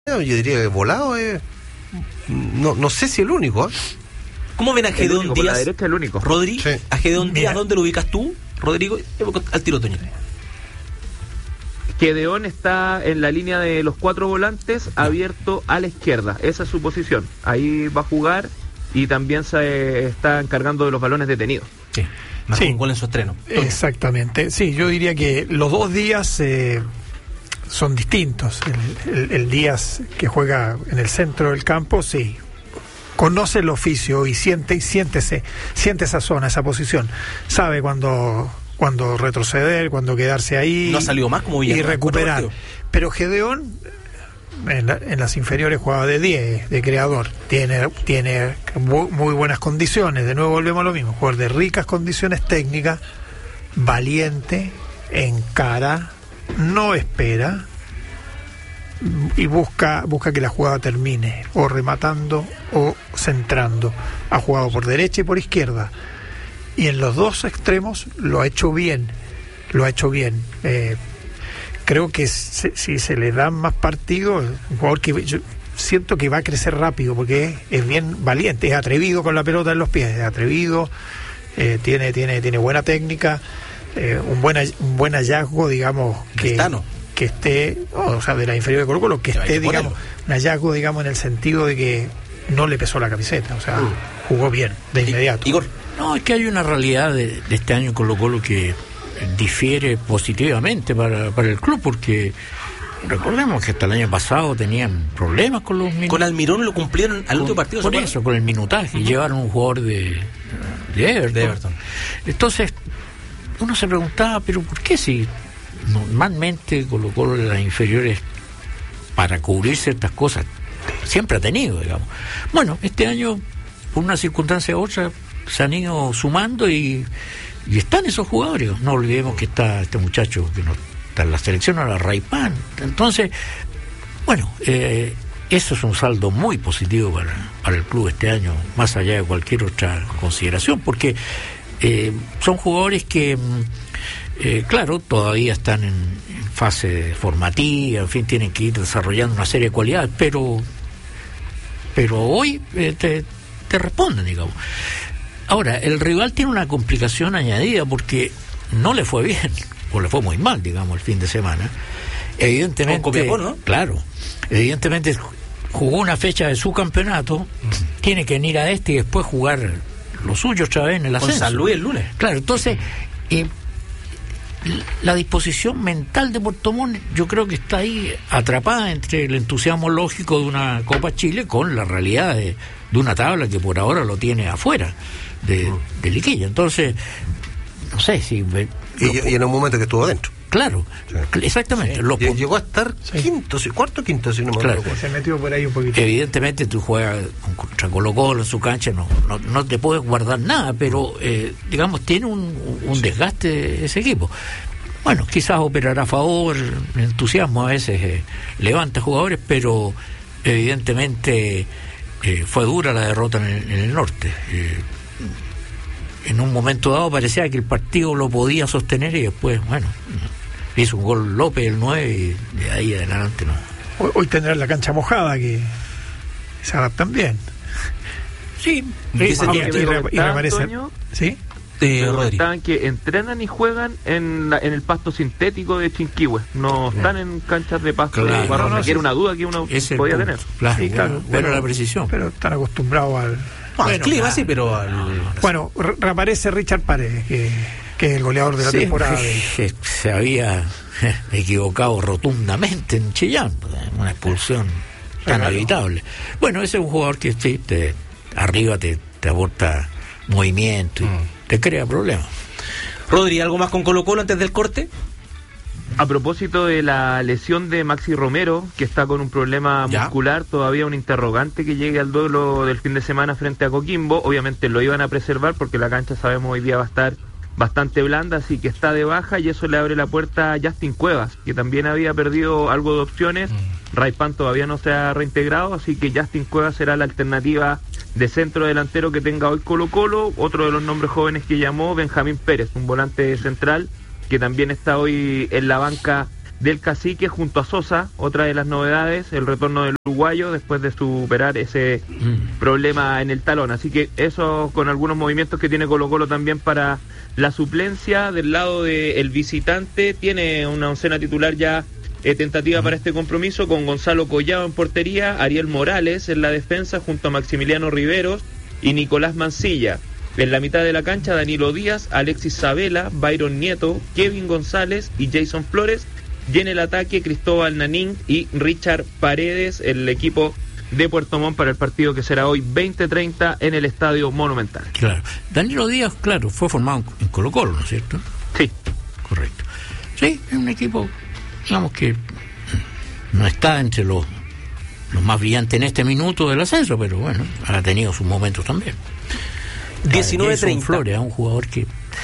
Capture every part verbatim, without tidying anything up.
yo diría que volado es... No, no sé si el único, ¿eh? ¿Cómo ven a Gedeón único, Díaz? Por la derecha el único. Rodri, Sí. a Gedeón Mira. Díaz, ¿dónde lo ubicas tú, Rodrigo? Al tiro, Toño. Gedeón está en la línea de los cuatro volantes, abierto a la izquierda. Esa es su posición. Ahí va a jugar y también se está encargando de los balones detenidos. Sí, marcó Sí. un gol en su estreno. Toño. Exactamente, sí, yo diría que los dos días eh, son distintos. El, el, el Díaz que juega en el centro del campo, sí, conoce el oficio y siente, y siéntese, siente esa zona, esa posición. Sabe cuando, cuando retroceder, cuando quedarse ahí. No ha salido más como y Villarreal, recuperar. cuatro Pero Gedeón en, la- en las inferiores jugaba de diez, de creador. Tiene, tiene bu- muy buenas condiciones. De nuevo volvemos a lo mismo. Jugador de ricas condiciones técnicas, valiente, encara, no espera y busca busca que la jugada termine, o rematando o centrando. Ha jugado por derecha y por izquierda. Y en los dos extremos lo ha hecho bien. Lo ha hecho bien. Eh, creo que se- si se le dan más partidos, un jugador que yo siento que va a crecer rápido, porque es, es bien valiente, es atrevido con la pelota en los pies, es atrevido, eh, tiene, tiene, tiene buena técnica, eh, un, buen, hall- un buen hallazgo, digamos, que, Cristano. que esté, no, o sea, de la inferior de Colo Colo, que Que vaya esté, por digamos, él. un hallazgo, digamos, en el sentido de que no le pesó la camiseta, o sea, jugó bien, de inmediato. Igor. No, es que hay una realidad de, de este año en Colo Colo que difiere positivamente para, para el club, porque recordemos que hasta el año pasado tenían problemas con los minutos. Con Almirón lo cumplieron al último partido. Por ¿se acuerdan? eso, con el minutaje, llevaron un jugador de, de Everton. De Everton. Entonces, uno se preguntaba, pero ¿por qué si normalmente Colo Colo en las inferiores, para cubrir ciertas cosas, siempre ha tenido, digamos? Bueno, este año, por una circunstancia u otra, se han ido sumando y, y están esos jugadores. No olvidemos que está este muchacho que no está en la selección, ahora Raipan. Entonces, bueno, eh, eso es un saldo muy positivo para, para el club este año, más allá de cualquier otra consideración, porque eh, son jugadores que, mm, eh, claro, todavía están en, en fase formativa, en fin, tienen que ir desarrollando una serie de cualidades, pero pero hoy eh, te, te responden, digamos. Ahora, el rival tiene una complicación añadida porque no le fue bien, o le fue muy mal, digamos, el fin de semana. Evidentemente, Con Copiapó, ¿no? Claro, evidentemente jugó una fecha de su campeonato, mm. tiene que venir a este y después jugar lo suyo otra vez en el Con ascenso. San Luis el lunes. Claro, entonces, eh, la disposición mental de Puerto Montt, yo creo que está ahí atrapada entre el entusiasmo lógico de una Copa Chile con la realidad de, de una tabla que por ahora lo tiene afuera de, de Liquilla. Entonces, no sé si... Y, y en un momento que estuvo adentro. Claro, Sí. exactamente. Sí. Los Y pun- llegó a estar Sí. quinto, sí, cuarto, quinto, si no me Claro. acuerdo. Se metió por ahí un poquito. Evidentemente tú juegas contra Colo Colo en su cancha, no, no, no te puedes guardar nada, pero eh, digamos tiene un, un desgaste ese equipo. Bueno, quizás operará a favor, el entusiasmo a veces eh, levanta jugadores, pero evidentemente eh, fue dura la derrota en el, en el norte. Eh, en un momento dado parecía que el partido lo podía sostener y después, bueno, hizo un gol López el nueve y de ahí adelante no. Hoy, hoy tendrán la cancha mojada, que se adaptan bien. Sí, Dice eh, Y, que y me re- y comentaban, reaparece. Toño, ¿Sí? Eh, Me Rodri. comentaban que entrenan y juegan en, la- en el pasto sintético de Chinquihue, no están en canchas de pasto Claro. de barro, No, no, que era sí. una duda que uno ese es el podía punto. tener. Claro, Sí, claro, bueno, bueno pero- la precisión. Pero están acostumbrados al... No, Bueno, al clima nada. sí, pero al... Bueno, re- reaparece Richard Paredes, que, que es el goleador de la Sí, temporada. que se había equivocado rotundamente en Chillán, una expulsión tan Regalo. inevitable. Bueno, ese es un jugador que sí, te, arriba te, te aporta movimiento y te crea problemas. Rodri, ¿algo más con Colo Colo antes del corte? A propósito de la lesión de Maxi Romero, que está con un problema Ya. muscular, todavía un interrogante que llegue al duelo del fin de semana frente a Coquimbo. Obviamente lo iban a preservar porque la cancha, sabemos, hoy día va a estar bastante blanda, así que está de baja y eso le abre la puerta a Justin Cuevas, que también había perdido algo de opciones. Raipan todavía no se ha reintegrado, así que Justin Cuevas será la alternativa de centro delantero que tenga hoy Colo Colo. Otro de los nombres jóvenes que llamó, Benjamín Pérez, un volante central que también está hoy en la banca del Cacique junto a Sosa, otra de las novedades, el retorno del uruguayo después de superar ese mm. problema en el talón. Así que eso con algunos movimientos que tiene Colo-Colo también para la suplencia. Del lado del visitante tiene una oncena titular ya eh, tentativa mm. para este compromiso, con Gonzalo Collado en portería, Ariel Morales en la defensa junto a Maximiliano Riveros y Nicolás Mancilla. En la mitad de la cancha, Danilo Díaz, Alexis Sabela, Byron Nieto, Kevin González y Jason Flores. Y en el ataque, Cristóbal Nanín y Richard Paredes, el equipo de Puerto Montt para el partido que será hoy veinte treinta en el Estadio Monumental. Claro. Danilo Díaz, claro, fue formado en Colo-Colo, ¿no es cierto? Sí. Correcto. Sí, es un equipo, digamos que no está entre los, los más brillantes en este minuto del ascenso, pero bueno, ha tenido sus momentos también. diecinueve treinta. Flores es un jugador que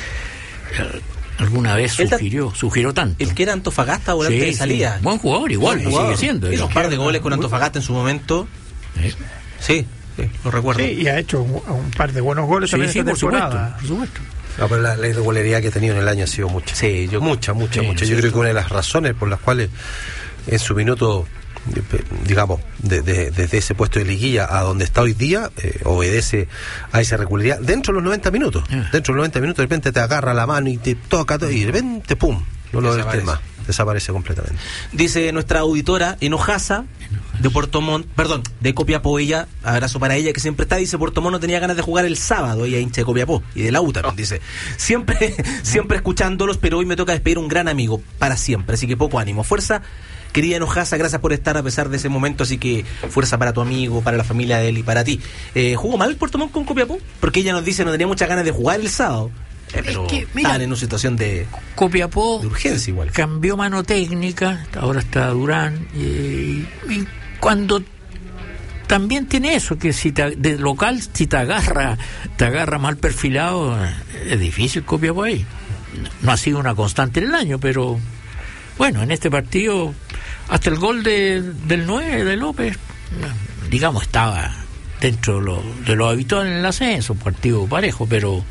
alguna vez sugirió, ta- sugirió tanto. El que era Antofagasta volante sí, de salida. Sí. Buen jugador, igual, Buen jugador. Lo sigue siendo. Hizo un par de goles con Antofagasta en su momento. ¿Eh? Sí, sí, lo recuerdo. Sí, y ha hecho un, un par de buenos goles sí, también sí, esta por temporada. Supuesto, por supuesto. No, pero la, la irregularidad que ha tenido en el año ha sido mucha. Sí, yo, mucha, mucha, sí, mucha. Sí, yo sí, creo que una de las razones por las cuales en su minuto, digamos, de, de, desde ese puesto de liguilla a donde está hoy día, eh, obedece a esa irregularidad dentro de los noventa minutos. Yeah. Dentro de los noventa minutos de repente te agarra la mano y te toca y de repente, pum, no lo del tema. Desaparece completamente. Dice nuestra auditora Enojasa de Puerto Montt, perdón, de Copiapó, ella, abrazo para ella que siempre está, dice Puerto Montt no tenía ganas de jugar el sábado, ella hincha de Copiapó y de la U también, oh. dice, siempre, siempre escuchándolos, pero hoy me toca despedir un gran amigo para siempre, así que poco ánimo, fuerza. Querida Enojasa, gracias por estar a pesar de ese momento, así que fuerza para tu amigo, para la familia de él y para ti. Eh, ¿Jugó mal el Puerto Montt con Copiapó? Porque ella nos dice no tenía muchas ganas de jugar el sábado. Eh, pero es que, mira, están en una situación de Copiapó de urgencia igual. Cambió mano técnica, ahora está Durán, y, y cuando también tiene eso, que si te, de local, si te agarra, te agarra mal perfilado, es difícil Copiapó ahí. No ha sido una constante en el año, pero bueno, en este partido, hasta el gol de, del nueve de López, digamos, estaba dentro de lo, de lo habitual en el ascenso, partido parejo, pero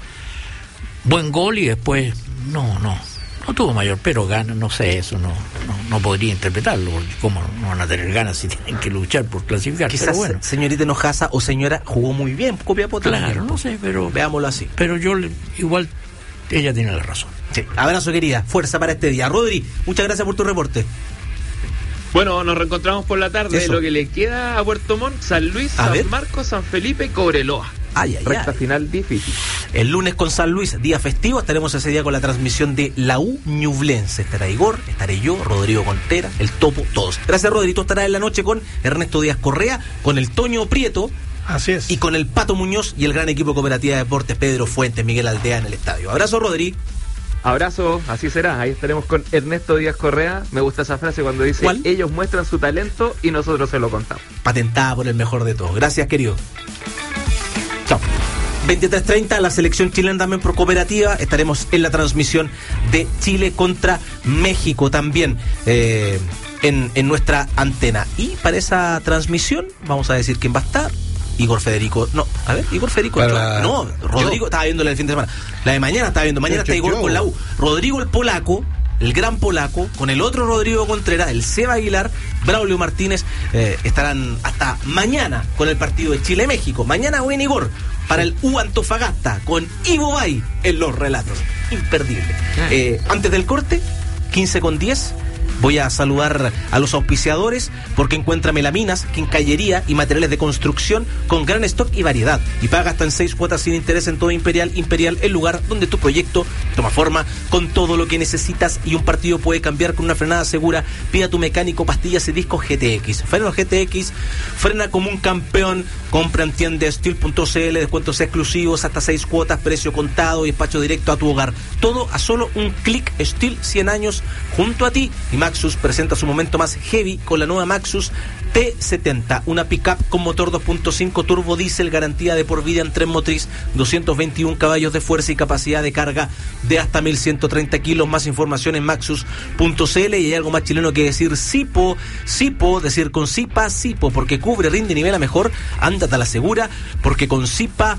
buen gol y después no, no, no tuvo mayor, pero ganas, no sé, eso no, no, no podría interpretarlo, porque cómo no van a tener ganas si tienen que luchar por clasificar. Quizás pero bueno. Señorita Enojasa o señora jugó muy bien, Copiapó también. Claro, no sé, pero veámoslo así. Pero yo igual ella tiene la razón. Sí. Abrazo querida, fuerza para este día. Rodri, muchas gracias por tu reporte. Bueno, nos reencontramos por la tarde. Eso. Lo que le queda a Puerto Montt, San Luis, a San ver. Marcos, San Felipe y Cobreloa. Ay, ay, Recta ay. final difícil. El lunes con San Luis, día festivo, estaremos ese día con la transmisión de la U Ñublense. Estará Igor, estaré yo, Rodrigo Contreras, el Topo, todos. Gracias, Rodrigo. Estará en la noche con Ernesto Díaz Correa, con el Toño Prieto. Así es. Y con el Pato Muñoz y el gran equipo de Cooperativa de Deportes, Pedro Fuentes, Miguel Aldea en el estadio. Abrazo, Rodri. Abrazo, así será. Ahí estaremos con Ernesto Díaz Correa. Me gusta esa frase cuando dice: ¿cuál? Ellos muestran su talento y nosotros se lo contamos. Patentada por el mejor de todos. Gracias, querido. Chao. veintitrés treinta, la selección chilena también por Cooperativa. Estaremos en la transmisión de Chile contra México también eh, en, en nuestra antena. Y para esa transmisión vamos a decir quién va a estar. Igor Federico, no, a ver, Igor Federico, Para... no, Rodrigo, yo. Estaba viéndola el fin de semana. La de mañana estaba viendo, mañana yo, está yo, Igor yo. con la U. Rodrigo el polaco, el gran polaco, con el otro Rodrigo Contreras, el Seba Aguilar, Braulio Martínez, eh, estarán hasta mañana con el partido de Chile-México. Mañana buen Igor para el U Antofagasta con Ivo Bay en los relatos. Imperdible. Eh, antes del corte, quince con diez. Voy a saludar a los auspiciadores porque encuentra melaminas, quincallería y materiales de construcción con gran stock y variedad. Y paga hasta en seis cuotas sin interés en todo Imperial. Imperial, el lugar donde tu proyecto toma forma con todo lo que necesitas y un partido puede cambiar con una frenada segura. Pida a tu mecánico pastillas y discos G T X. Freno G T X, frena como un campeón. Compra en tienda steel punto c l, descuentos exclusivos, hasta seis cuotas, precio contado y despacho directo a tu hogar. Todo a solo un clic. Steel, cien años junto a ti. Y Maxus presenta su momento más heavy con la nueva Maxus T setenta, una pickup con motor dos punto cinco turbo diésel, garantía de por vida en tren motriz, doscientos veintiún caballos de fuerza y capacidad de carga de hasta mil ciento treinta kilos. Más información en maxus punto c l. Y hay algo más chileno que decir Sipo, Sipo, decir con Sipa, Sipo, porque cubre, rinde y nivela mejor. Ándate a la segura, porque con Sipa,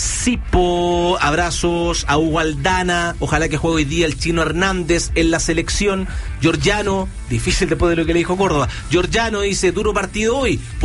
Sipo. Abrazos a Hugo Aldana, ojalá que juegue hoy día el Chino Hernández en la selección. Georgiano Palestino, difícil después de lo que le dijo Córdoba. Giorgiano dice, duro partido hoy.